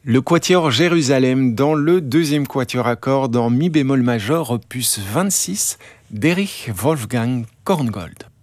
Le quatuor Jérusalem dans le deuxième quatuor à cordes en mi bémol majeur opus 26 d'Erich Wolfgang Korngold.